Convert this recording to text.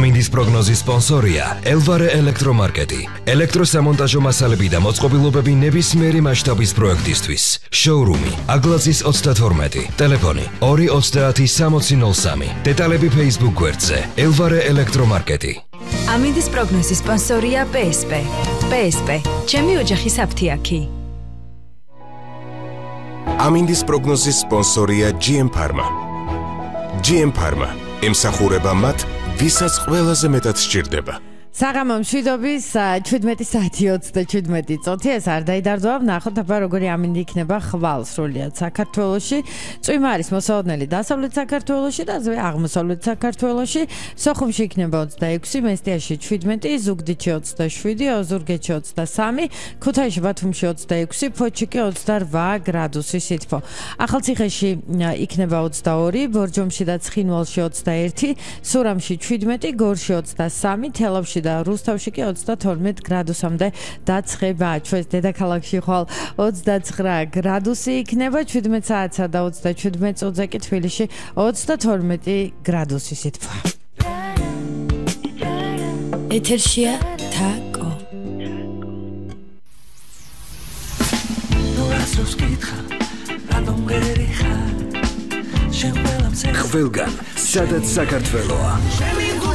ამინდის პროგნოზის სპონსორია ელვარე ელექტრომარკეტი. ელექტროსამონტაჟო მასალები და მოწყობილობები ნებისმიერი მასშტაბის პროექტისთვის. შოურუმი აგლაძის 32, ტელეფონი 230 დეტალები Facebook გვერდზე ელვარე ელექტრომარკეტი. ამინდის პროგნოზის სპონსორია PSP. PSP, ჩემი ოჯახის აფთიაქი. ამინდის პროგნოზის სპონსორია GM Pharma. GM Pharma ემსახურება მათ, ვისაც ყველაზე მეტად სჭირდება. საღამო მშვიდობის 17 საათი 37 წუთი ეს არ დაიდარდოა ვნახოთ აბა როგორი ამინდი იქნება ხვალ სრულიად საქართველოში წვიმა არის მოსალოდნელი დასავლეთ საქართველოში და ასევე აღმოსავლეთ საქართველოში სოხუმში იქნება 26 მესტიაში 17 ზუგდიდში 27 ოზურგეთში 23 ქუთაისში ბათუმში 26 ფოთში კი 28 გრადუსი სითბო ახალციხეში იქნება 22 ბორჯომში და ცხინვალში 21 სურამში 17 გორში 23 თელავში და რუსთავში კი 32 გრადუსამდე დაცხება. ჩვენს დედაქალაქში ხვალ 29 გრადუსი იქნება 17 საათსა და 37 წუთზე კი თბილისში 32 გრადუსი სითბო. ეთერშია თაკო. ყველგან სადაც საქართველოა.